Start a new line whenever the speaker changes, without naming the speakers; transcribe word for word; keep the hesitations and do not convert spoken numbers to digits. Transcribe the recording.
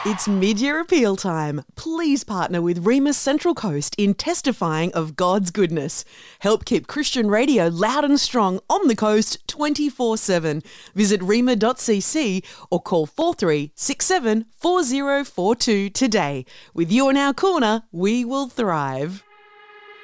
It's mid-year appeal time. Please partner with Rhema Central Coast in testifying of God's goodness. Help keep Christian radio loud and strong on the coast twenty-four seven. Visit rhema dot c c or call four three six seven four zero four two today. With you in our corner, we will thrive.